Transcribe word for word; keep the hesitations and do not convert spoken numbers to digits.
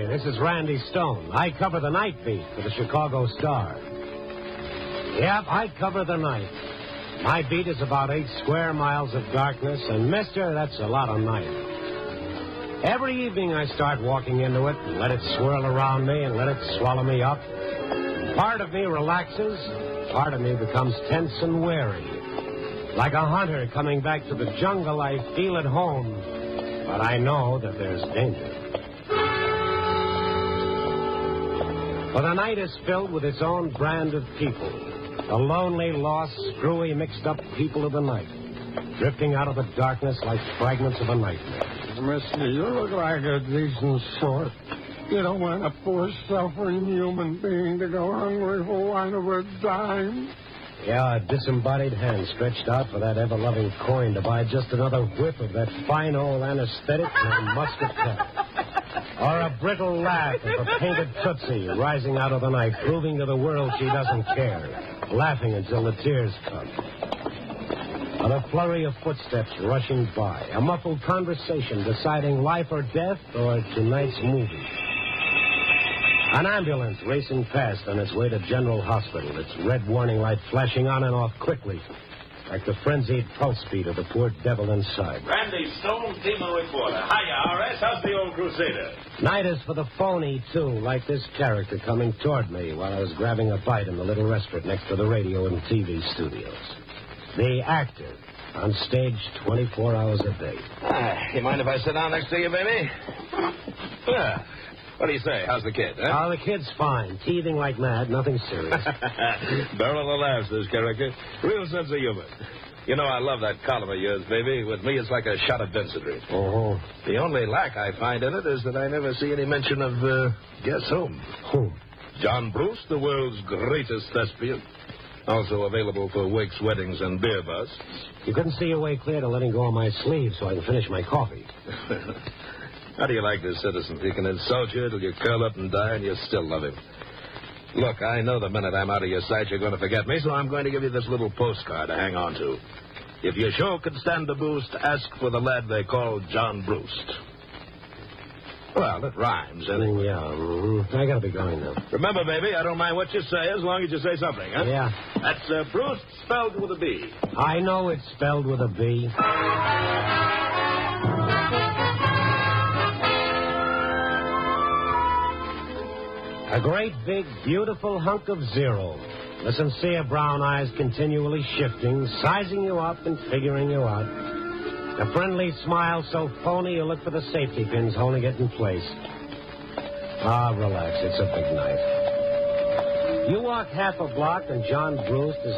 Hi, this is Randy Stone. I cover the night beat for the Chicago Star. Yep, I cover the night. My beat is about eight square miles of darkness, and mister, that's a lot of night. Every evening I start walking into it and let it swirl around me and let it swallow me up. Part of me relaxes, part of me becomes tense and wary. Like a hunter coming back to the jungle, I feel at home, but I know that there's danger. For the night is filled with its own brand of people. The lonely, lost, screwy, mixed-up people of the night, drifting out of the darkness like fragments of a nightmare. Mister, you look like a decent sort. You don't want a poor, suffering human being to go hungry for want of a dime. Yeah, a disembodied hand stretched out for that ever-loving coin to buy just another whiff of that fine old anesthetic named muscatel. Or a brittle laugh of a painted Tootsie rising out of the night, proving to the world she doesn't care, laughing until the tears come. Or a flurry of footsteps rushing by, a muffled conversation deciding life or death or tonight's movie. An ambulance racing past on its way to General Hospital, its red warning light flashing on and off quickly, like the frenzied pulse beat of the poor devil inside. Randy Stone, Timo reporter. Hiya, R S. How's the old Crusader? Night is for the phony, too, like this character coming toward me while I was grabbing a bite in the little restaurant next to the radio and T V studios. The actor, on stage twenty-four hours a day. Ah, you mind if I sit down next to you, baby? Yeah. What do you say? How's the kid, huh? Oh, the kid's fine. Teething like mad. Nothing serious. Barrel of laughs, this character. Real sense of humor. You know, I love that column of yours, baby. With me, it's like a shot of density. Oh. The only lack I find in it is that I never see any mention of, uh, guess whom? Who? John Bruce, the world's greatest thespian. Also available for wakes, weddings, and beer busts. You couldn't see your way clear to letting go of my sleeve so I can finish my coffee. How do you like this citizen? He can insult you till you curl up and die, and you still love him. Look, I know the minute I'm out of your sight, you're going to forget me, so I'm going to give you this little postcard to hang on to. If your show could stand the boost, ask for the lad they call John Bruce. Well, it rhymes, anyway. Yeah, mm-hmm. I got to be going now. Remember, baby, I don't mind what you say as long as you say something, huh? Yeah. That's uh, Bruce spelled with a B. I know it's spelled with a B. A great, big, beautiful hunk of zero. The sincere brown eyes continually shifting, sizing you up and figuring you out. A friendly smile so phony you look for the safety pins holding it in place. Ah, relax. It's a big night. You walk half a block and John Bruce is